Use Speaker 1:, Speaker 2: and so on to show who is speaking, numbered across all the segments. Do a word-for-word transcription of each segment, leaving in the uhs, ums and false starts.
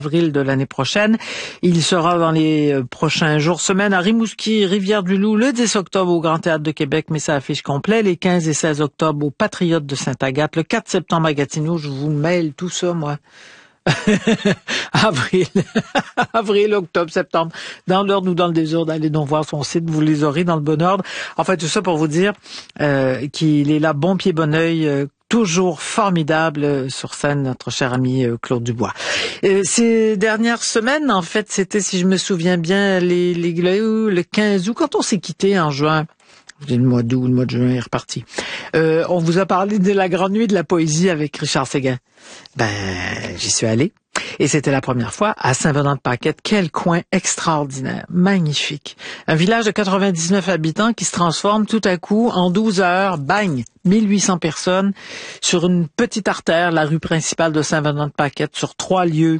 Speaker 1: avril de l'année prochaine. Il sera dans les prochains jours, semaines à Rimouski, Rivière-du-Loup, le dix octobre au Grand Théâtre de Québec, mais ça affiche complet, les quinze et seize octobre au Patriote de Sainte-Agathe, le quatre septembre à Gatineau, je vous mêle tout ça, moi. avril, avril, octobre, septembre, dans l'ordre ou dans le désordre, allez donc voir son site, vous les aurez dans le bon ordre. En fait, tout ça pour vous dire euh, qu'il est là, bon pied, bon oeil, euh, toujours formidable euh, sur scène, notre cher ami euh, Claude Dubois. Euh, ces dernières semaines, en fait, c'était, si je me souviens bien, les, les, le, le quinze août, quand on s'est quitté en juin. Le mois d'août, le mois de juin est reparti. Euh, on vous a parlé de la Grande Nuit de la Poésie avec Richard Séguin. Ben, j'y suis allé. Et c'était la première fois à Saint-Venant-de-Paquette. Quel coin extraordinaire, magnifique. Un village de quatre-vingt-dix-neuf habitants qui se transforme tout à coup en douze heures, bang, mille huit cents personnes sur une petite artère, la rue principale de Saint-Venant-de-Paquette, sur trois lieux,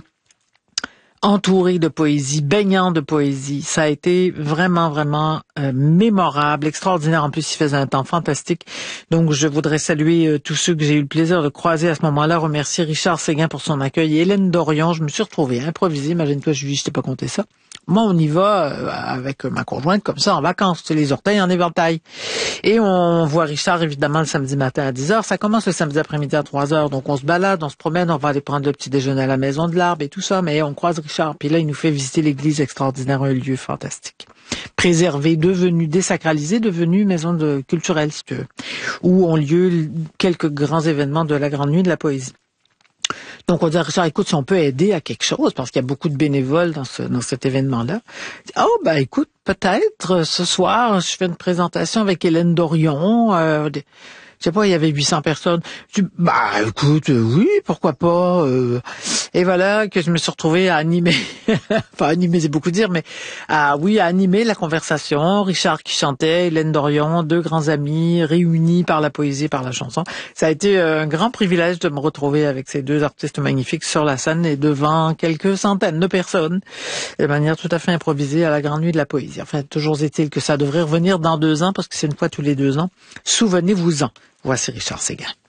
Speaker 1: entouré de poésie, baignant de poésie. Ça a été vraiment, vraiment euh, mémorable, extraordinaire. En plus, il faisait un temps fantastique. Donc, je voudrais saluer euh, tous ceux que j'ai eu le plaisir de croiser à ce moment-là. Remercier Richard Séguin pour son accueil. Et Hélène Dorion, je me suis retrouvée improvisée. Imagine-toi, Julie, je t'ai pas compté ça. Moi, on y va euh, avec ma conjointe comme ça en vacances, c'est les orteils en éventail. Et on voit Richard, évidemment, le samedi matin à dix heures. Ça commence le samedi après-midi à trois heures. Donc, on se balade, on se promène, on va aller prendre le petit déjeuner à la Maison de l'Arbre et tout ça. Mais on croise Richard. Puis là, il nous fait visiter l'église extraordinaire, un lieu fantastique. Préservé, devenu désacralisé, devenu maison de culturelle, si tu veux, où ont lieu quelques grands événements de la Grande Nuit de la Poésie. Donc, on dit à Richard, écoute, si on peut aider à quelque chose, parce qu'il y a beaucoup de bénévoles dans ce, dans cet événement-là. Oh, ben, écoute, peut-être, ce soir, je fais une présentation avec Hélène Dorion, euh, des, je sais pas, il y avait huit cents personnes. Je dis, bah, écoute, euh, oui, pourquoi pas. Euh, et voilà que je me suis retrouvée à animer, enfin animer c'est beaucoup dire, mais à, oui, à animer la conversation. Richard qui chantait, Hélène Dorion, deux grands amis réunis par la poésie, par la chanson. Ça a été un grand privilège de me retrouver avec ces deux artistes magnifiques sur la scène et devant quelques centaines de personnes, de manière tout à fait improvisée à la Grande Nuit de la Poésie. Enfin, toujours est-il que ça devrait revenir dans deux ans, parce que c'est une fois tous les deux ans. Souvenez-vous-en. Voici Richard Séguin.